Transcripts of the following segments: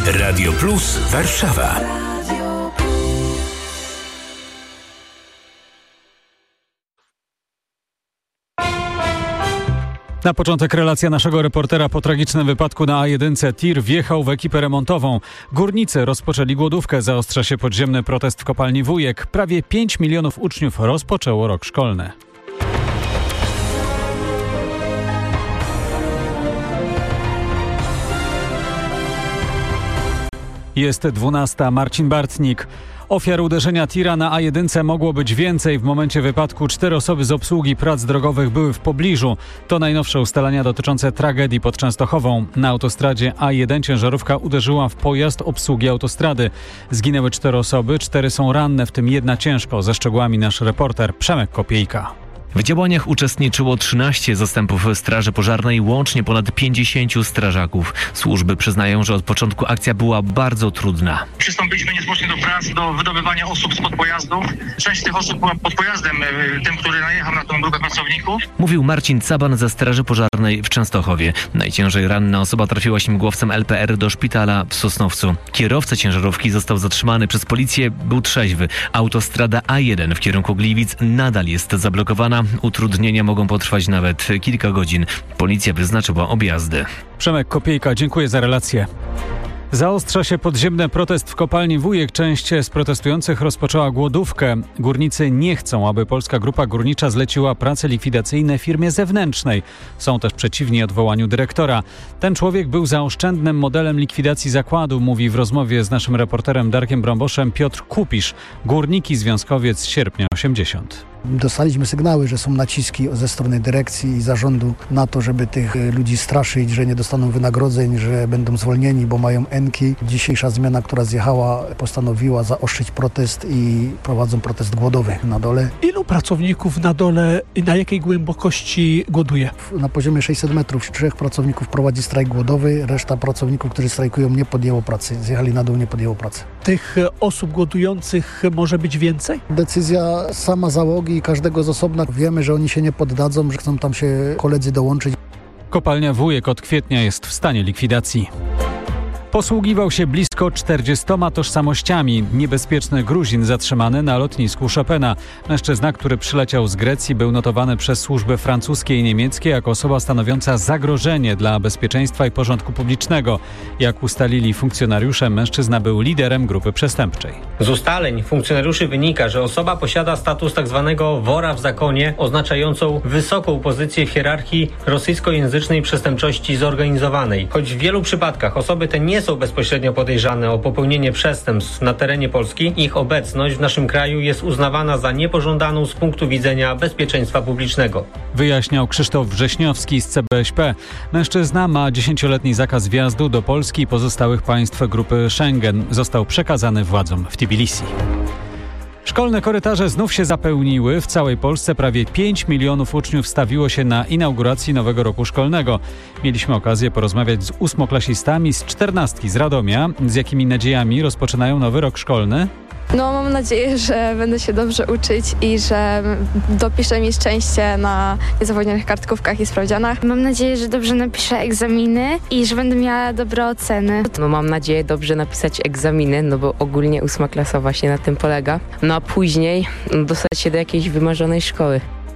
Radio Plus Warszawa. Na początek relacja naszego reportera po tragicznym wypadku na A1. TIR wjechał w ekipę remontową. Górnicy rozpoczęli głodówkę. Zaostrza się podziemny protest w kopalni Wujek. Prawie 5 milionów uczniów rozpoczęło rok szkolny. Jest 12. Marcin Bartnik. Ofiar uderzenia tira na A1 mogło być więcej. W momencie wypadku 4 osoby z obsługi prac drogowych były w pobliżu. To najnowsze ustalenia dotyczące tragedii pod Częstochową. Na autostradzie A1 ciężarówka uderzyła w pojazd obsługi autostrady. Zginęły 4 osoby, 4 są ranne, w tym 1 ciężko. Ze szczegółami nasz reporter Przemek Kopiejka. W działaniach uczestniczyło 13 zastępów Straży Pożarnej, łącznie ponad 50 strażaków. Służby przyznają, że od początku akcja była bardzo trudna. Przystąpiliśmy niezwłocznie do prac, do wydobywania osób spod pojazdów. Część tych osób była pod pojazdem, tym, który najechał na tą grupę pracowników. Mówił Marcin Caban ze Straży Pożarnej w Częstochowie. Najciężej ranna osoba trafiła śmigłowcem LPR do szpitala w Sosnowcu. Kierowca ciężarówki został zatrzymany przez policję, był trzeźwy. Autostrada A1 w kierunku Gliwic nadal jest zablokowana. Utrudnienia mogą potrwać nawet kilka godzin. Policja wyznaczyła objazdy. Przemek Kopiejka, dziękuję za relację. Zaostrza się podziemny protest w kopalni Wujek. Część z protestujących rozpoczęła głodówkę. Górnicy nie chcą, aby Polska Grupa Górnicza zleciła prace likwidacyjne firmie zewnętrznej. Są też przeciwni odwołaniu dyrektora. Ten człowiek był zaoszczędnym modelem likwidacji zakładu, mówi w rozmowie z naszym reporterem Darkiem Brąboszem Piotr Kupisz, górnik i związkowiec z sierpnia 80. Dostaliśmy sygnały, że są naciski ze strony dyrekcji i zarządu na to, żeby tych ludzi straszyć, że nie dostaną wynagrodzeń, że będą zwolnieni, bo mają enki. Dzisiejsza zmiana, która zjechała, postanowiła zaostrzyć protest i prowadzą protest głodowy na dole. Ilu pracowników na dole i na jakiej głębokości głoduje? Na poziomie 600 metrów 3 pracowników prowadzi strajk głodowy, reszta pracowników, którzy strajkują, nie podjęło pracy. Zjechali na dół, nie podjęło pracy. Tych osób głodujących może być więcej? Decyzja sama załogi i każdego z osobna. Wiemy, że oni się nie poddadzą, że chcą tam się koledzy dołączyć. Kopalnia Wujek od kwietnia jest w stanie likwidacji. Posługiwał się blisko 40 tożsamościami. Niebezpieczny Gruzin zatrzymany na lotnisku Chopina. Mężczyzna, który przyleciał z Grecji, był notowany przez służby francuskie i niemieckie jako osoba stanowiąca zagrożenie dla bezpieczeństwa i porządku publicznego. Jak ustalili funkcjonariusze, mężczyzna był liderem grupy przestępczej. Z ustaleń funkcjonariuszy wynika, że osoba posiada status tzw. wora w zakonie, oznaczającą wysoką pozycję w hierarchii rosyjskojęzycznej przestępczości zorganizowanej. Choć w wielu przypadkach osoby te nie są bezpośrednio podejrzane o popełnienie przestępstw na terenie Polski, ich obecność w naszym kraju jest uznawana za niepożądaną z punktu widzenia bezpieczeństwa publicznego. Wyjaśniał Krzysztof Wrześniowski z CBŚP. Mężczyzna ma 10-letni zakaz wjazdu do Polski i pozostałych państw grupy Schengen. Został przekazany władzom w Tbilisi. Szkolne korytarze znów się zapełniły. W całej Polsce prawie 5 milionów uczniów stawiło się na inauguracji nowego roku szkolnego. Mieliśmy okazję porozmawiać z 8-klasistami z 14 z Radomia. Z jakimi nadziejami rozpoczynają nowy rok szkolny? Mam nadzieję, że będę się dobrze uczyć i że dopiszę mi szczęście na niezapomnianych kartkówkach i sprawdzianach. Mam nadzieję, że dobrze napiszę egzaminy i że będę miała dobre oceny. Mam nadzieję dobrze napisać egzaminy, bo ogólnie 8. klasa właśnie na tym polega. A później dostać się do jakiejś wymarzonej szkoły.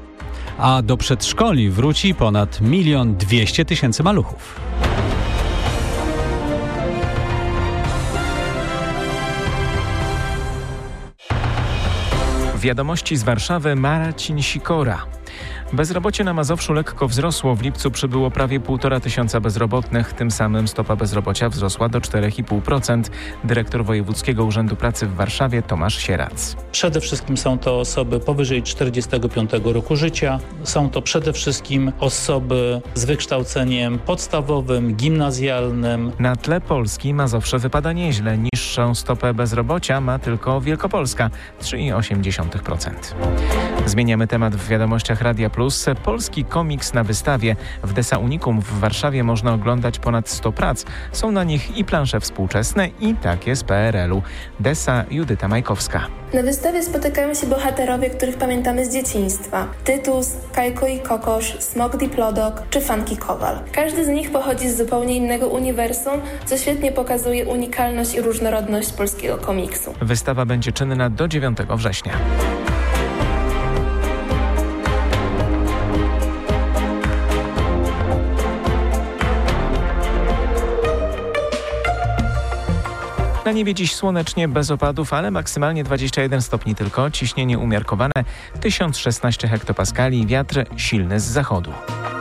A do przedszkoli wróci ponad 1 200 000 maluchów. Wiadomości z Warszawy, Marcin Sikora. Bezrobocie na Mazowszu lekko wzrosło. W lipcu przybyło prawie 1,5 tysiąca bezrobotnych. Tym samym stopa bezrobocia wzrosła do 4,5%. Dyrektor Wojewódzkiego Urzędu Pracy w Warszawie Tomasz Sierac. Przede wszystkim są to osoby powyżej 45 roku życia. Są to przede wszystkim osoby z wykształceniem podstawowym, gimnazjalnym. Na tle Polski Mazowsze wypada nieźle. Niższą stopę bezrobocia ma tylko Wielkopolska 3,8%. Zmieniamy temat w wiadomościach Radia polski komiks na wystawie. W Desa Unicum w Warszawie można oglądać ponad 100 prac. Są na nich i plansze współczesne, i takie z PRL-u. Desa Judyta Majkowska. Na wystawie spotykają się bohaterowie, których pamiętamy z dzieciństwa. Tytus, Kajko i Kokosz, Smok Diplodok czy Funky Kowal. Każdy z nich pochodzi z zupełnie innego uniwersum, co świetnie pokazuje unikalność i różnorodność polskiego komiksu. Wystawa będzie czynna do 9 września. Na niebie dziś słonecznie, bez opadów, ale maksymalnie 21 stopni tylko. Ciśnienie umiarkowane, 1016 hektopaskali, wiatr silny z zachodu.